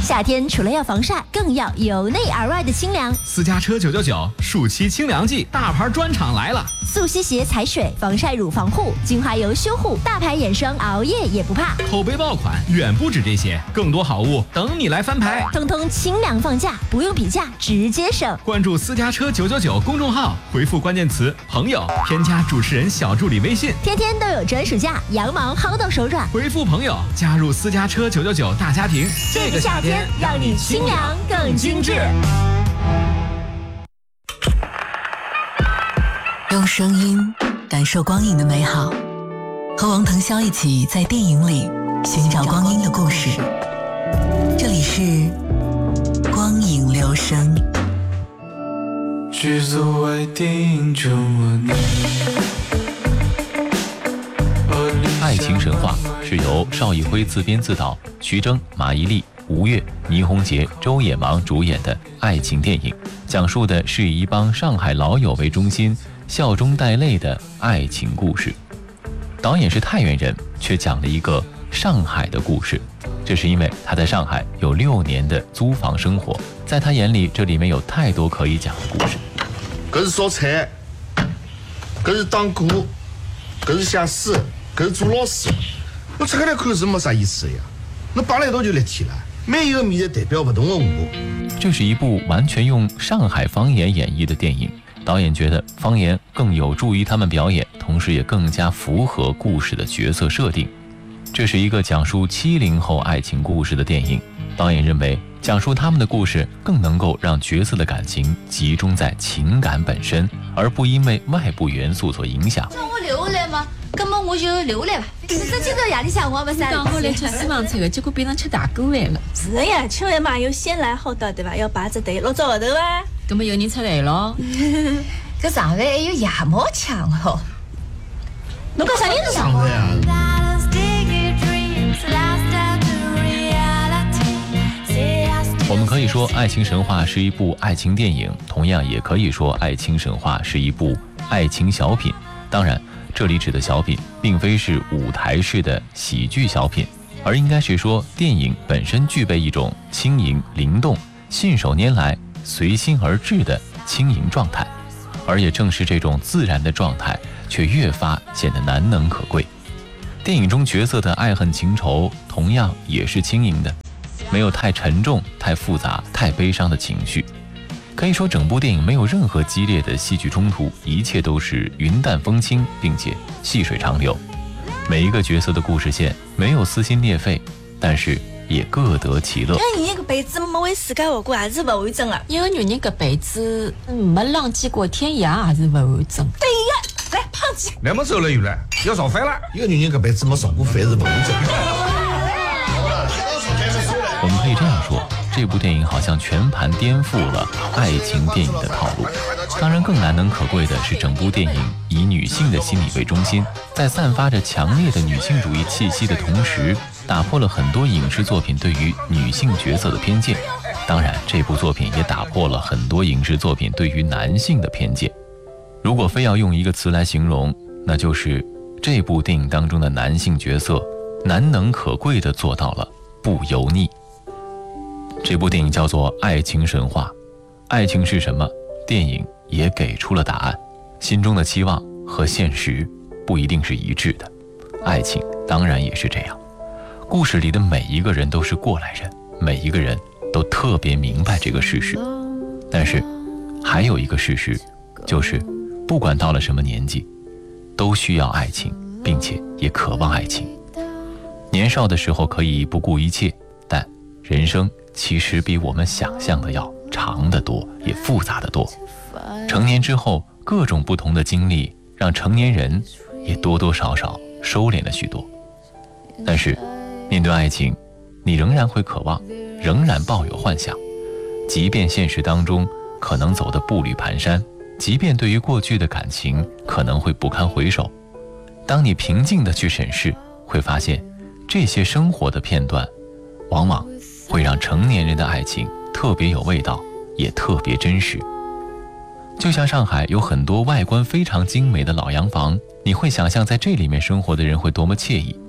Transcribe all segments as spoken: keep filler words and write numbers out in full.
夏天除了要防晒，更要由内而外的清凉。 私家车九九九暑期清凉季，大牌专场来了！ 速吸鞋踩水，防晒乳防护，精华油修护，大牌眼霜熬夜也不怕。 口碑爆款远不止这些，更多好物等你来翻牌。 通通清凉放价，不用比价，直接省。 关注私家车九九九公众号，回复关键词朋友，添加主持人小助理微信， 天天都有专属价，羊毛薅到手软。 回复朋友，加入私家车九九九大家庭。 这个夏天让你清凉更精致。 用声音感受光影的美好，和王腾霄一起在电影里寻找光阴的故事。这里是光影留声。 剧组外电影中我你。 爱情神话是由邵艺辉自编自导，徐峥、马伊琍、吴越、倪虹洁、周野芒主演的爱情电影，讲述的是以一帮上海老友为中心，笑中带泪的爱情故事。导演是太原人，却讲了一个上海的故事。这是因为他在上海有六年的租房生活，在他眼里，这里面有太多可以讲的故事。 搿是烧菜，搿是打鼓，搿是写诗，搿是做老师。我拆开来看是没啥意思的呀，那摆辣一道就立体了。每一个面代表不同的文化。 这是一部完全用上海方言演绎的电影，导演觉得方言更有助于他们表演，同时也更加符合故事的角色设定。这是一个讲述七零后爱情故事的电影，导演认为讲述他们的故事更能够让角色的感情集中在情感本身，而不因为外部元素所影响。 叫我留下来吗？那么我就留下来吧。反正今朝夜里向我不三。 刚好来吃私房菜的，结果变成吃大锅饭了。 是的呀，吃饭嘛有先来后到，对吧？要把着队落早后头啊。 那么有人出来了。 搿上饭还有野猫腔哦。 侬讲啥人是上饭呀？ 我们可以说《爱情神话》是一部爱情电影，同样也可以说《爱情神话》是一部爱情小品。当然，这里指的小品并非是舞台式的喜剧小品，而应该是说电影本身具备一种轻盈灵动、信手拈来、随心而至的轻盈状态，而也正是这种自然的状态，却越发显得难能可贵。电影中角色的爱恨情仇同样也是轻盈的，没有太沉重、太复杂、太悲伤的情绪。可以说整部电影没有任何激烈的戏剧冲突，一切都是云淡风轻，并且细水长流。每一个角色的故事线没有撕心裂肺，但是也各得其乐。 一个女人搿辈子没为自家活过，也是不完整的。 一个女人搿辈子没浪迹过天涯，也是不完整。 对呀，来胖子， 那么走了又来，要烧饭了。一个女人搿辈子没烧过饭是不完整的。 我们可以这样说，这部电影好像全盘颠覆了爱情电影的套路。当然，更难能可贵的是，整部电影以女性的心理为中心，在散发着强烈的女性主义气息的同时，打破了很多影视作品对于女性角色的偏见。当然，这部作品也打破了很多影视作品对于男性的偏见。如果非要用一个词来形容，那就是这部电影当中的男性角色难能可贵地做到了不油腻。这部电影叫做《爱情神话》，爱情是什么？电影也给出了答案。心中的期望和现实不一定是一致的，爱情当然也是这样。故事里的每一个人都是过来人，每一个人都特别明白这个事实。但是还有一个事实，就是不管到了什么年纪，都需要爱情，并且也渴望爱情。年少的时候可以不顾一切，但人生其实比我们想象的要长得多，也复杂得多。成年之后，各种不同的经历让成年人也多多少少收敛了许多。但是面对爱情，你仍然会渴望，仍然抱有幻想，即便现实当中可能走得步履蹒跚，即便对于过去的感情可能会不堪回首，当你平静地去审视，会发现这些生活的片段往往会让成年人的爱情特别有味道，也特别真实。就像上海有很多外观非常精美的老洋房，你会想象在这里面生活的人会多么惬意，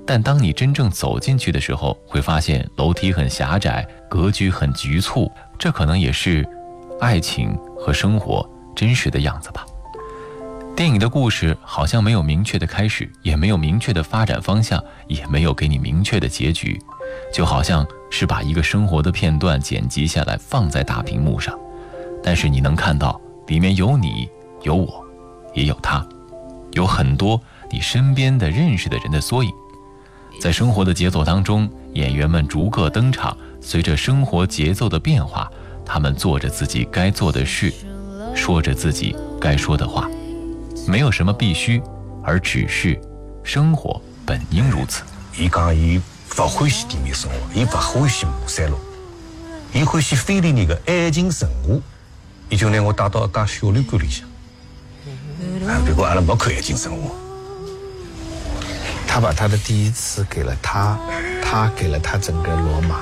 但当你真正走进去的时候，会发现楼梯很狭窄，格局很局促，这可能也是爱情和生活真实的样子吧。电影的故事好像没有明确的开始，也没有明确的发展方向，也没有给你明确的结局，就好像是把一个生活的片段剪辑下来放在大屏幕上，但是你能看到里面有你，有我，也有他，有很多你身边的认识的人的缩影。在生活的节奏当中，演员们逐个登场，随着生活节奏的变化，他们做着自己该做的事，说着自己该说的话，没有什么必须，而只是生活本应如此。 伊讲伊不欢喜地面生活，伊不欢喜马山路，伊欢喜菲律宾的爱情神话，伊就拿我带到一家小旅馆里向。啊，不过阿拉没看爱情神话。 他把他的第一次给了他，他给了他整个罗马。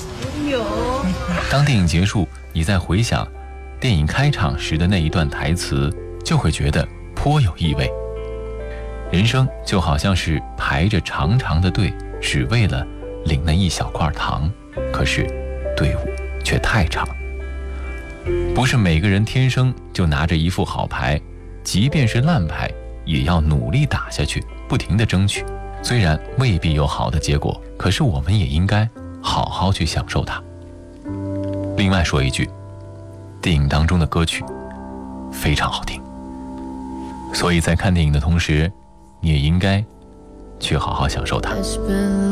当电影结束，你再回想电影开场时的那一段台词，就会觉得颇有意味。人生就好像是排着长长的队，只为了领那一小块糖，可是队伍却太长。不是每个人天生就拿着一副好牌，即便是烂牌，也要努力打下去，不停地争取。虽然未必有好的结果，可是我们也应该好好去享受它。另外说一句，电影当中的歌曲非常好听，所以在看电影的同时，你也应该去好好享受它。